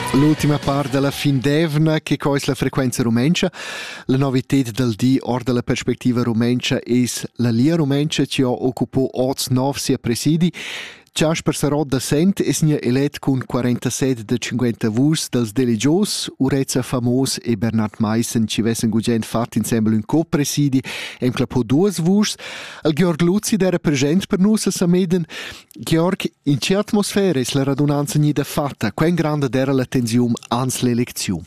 L'ultima part della fin d'evna che cois la frequenza rumencha. La novitet del di or della perspectiva rumencha es la lia rumencha che ha occupò 8-9 sia presidi. Jasper Sarot da Sent es nia elet cun 47 de 50 vus dels delegios, Urezza Famos e Bernard Meissen ci vessen gugent fat insieme un co-presidi em clapò duas vus. El Georg Luzzi era present per nus a Sameden. Georg, in che atmosfera es la radunanza nida fatta? Quen grande era la tensium ans l'elezium?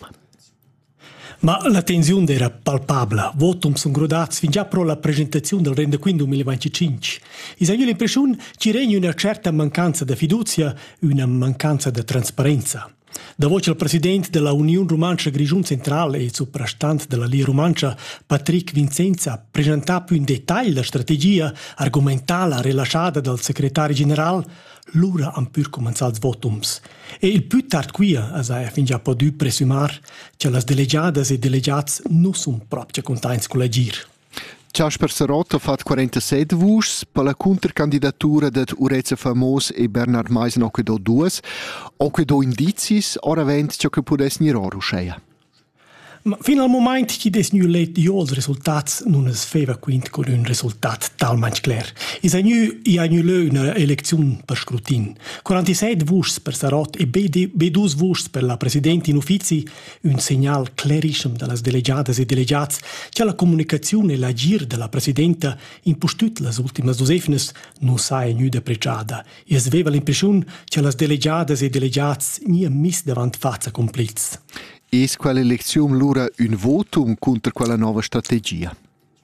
Ma la tensione era palpabile. Votum sono grodats fin già pro la presentazione del rendiconto 2025. E ho l'impressione che regna una certa mancanza di fiducia, una mancanza di trasparenza. Da voce al presidente della Unione Romancia Grigiun Centrale e soprastante della Lia Romancia, Patrick Vincenza, presentò più in dettaglio la strategia argomentale rilasciata dal segretario generale. L'ora han pur començar els votums. E il più tard qui, ha fin già potuto presumar che las delegiadas e delegats non sono proprio contenti con l'agir. Jasper Sarot ha fatto 47 vus, per la contracandidatura di Urezza Famos e Bernard Meissen anche do duas, anche do indizis, ora vent ciò che potesse nirò rusceia. Ma fino al momento che des nu let io els resultats non es feva quint con un resultat talmente clar. I ha nu leu una elezione per scrutin. 47 vus per Sarot e B2 vus per la presidente in uffizi, un segnal clarissim dalle delegiadas e delegats che la comunicazione e l'agir della presidenta impostut las ultimas dosefnes non sai nu depreciada. E es veva l'impressione che las delegiadas e delegats nie mis davant fazza compliz. Es quella elezione l'ora un votum contro quella nuova strategia?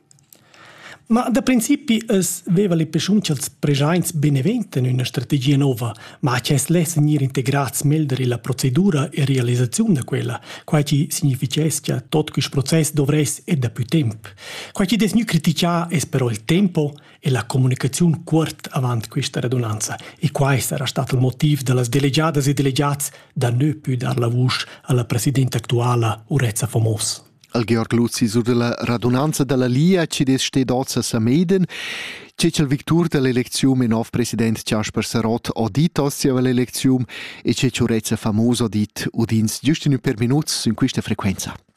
Ma da principi es veva l'impressione che els pregiains beneventen una strategia nova, ma che es lesen ir integrats meldere la procedura e realizzazione de quella, quai ci significes che tot quis process dovres e da più temp. Quai ci des nu criticar es però il tempo e la comunicazione quart avant questa radunanza, e quai sarà stato il motiv de las delegiadas e delegats da ne più dar la voce alla presidente attuale Urezza Famos. Al Georg Luzzi sur della radunanza della Lia ci des steht a Sameden. C'è il victor dell'elezione nov president Jasper Sarot ha dit ossia l'elezione e c'è Urezza Famos ha dit udins giusto per minuti in questa frequenza.